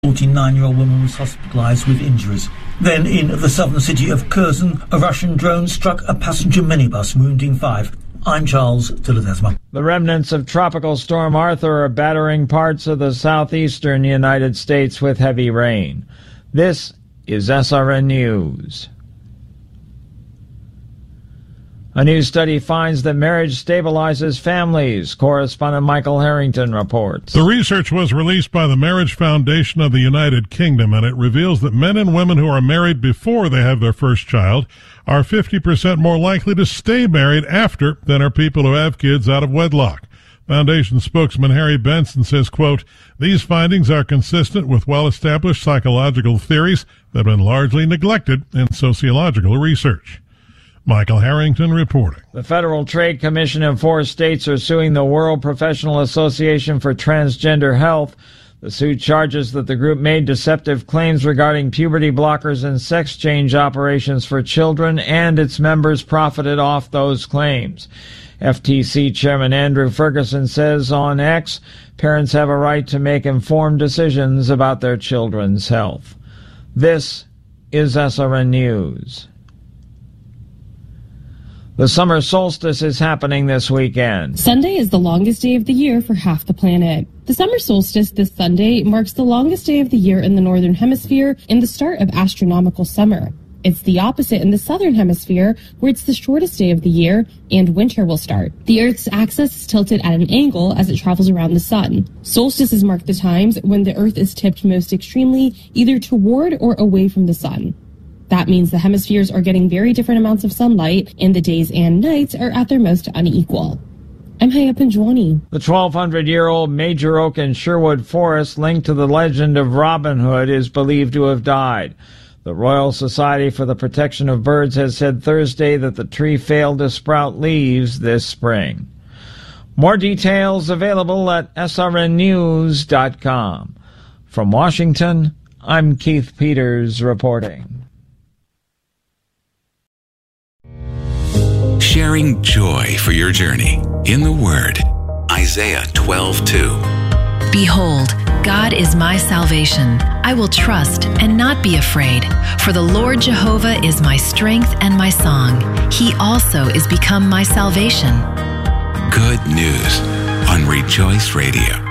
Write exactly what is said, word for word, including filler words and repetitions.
forty-nine-year-old woman was hospitalised with injuries. Then, in the southern city of Kherson, a Russian drone struck a passenger minibus, wounding five. I'm Charles Tilledesma. The remnants of Tropical Storm Arthur are battering parts of the southeastern United States with heavy rain. This is S R N News. A new study finds that marriage stabilizes families. Correspondent Michael Harrington reports. The research was released by the Marriage Foundation of the United Kingdom, and it reveals that men and women who are married before they have their first child are fifty percent more likely to stay married after than are people who have kids out of wedlock. Foundation spokesman Harry Benson says, quote, "These findings are consistent with well-established psychological theories that have been largely neglected in sociological research." Michael Harrington reporting. The Federal Trade Commission and four states are suing the World Professional Association for Transgender Health. The suit charges that the group made deceptive claims regarding puberty blockers and sex change operations for children, and its members profited off those claims. F T C Chairman Andrew Ferguson says on X, parents have a right to make informed decisions about their children's health. This is S R N News. The summer solstice is happening this weekend. Sunday is the longest day of the year for half the planet. The summer solstice this Sunday marks the longest day of the year in the northern hemisphere and the start of astronomical summer. It's the opposite in the southern hemisphere, where it's the shortest day of the year and winter will start. The Earth's axis is tilted at an angle as it travels around the sun. Solstices mark the times when the Earth is tipped most extremely, either toward or away from the sun. That means the hemispheres are getting very different amounts of sunlight, and the days and nights are at their most unequal. I'm high up in Johnny. The twelve hundred year old Major Oak in Sherwood Forest, linked to the legend of Robin Hood, is believed to have died. The Royal Society for the Protection of Birds has said Thursday that the tree failed to sprout leaves this spring. More details available at S R N news dot com. From Washington, I'm Keith Peters reporting. Sharing joy for your journey in the Word. Isaiah twelve two. Behold, God is my salvation. I will trust and not be afraid, for the Lord Jehovah is my strength and my song. He also is become my salvation. Good news on Rejoice Radio.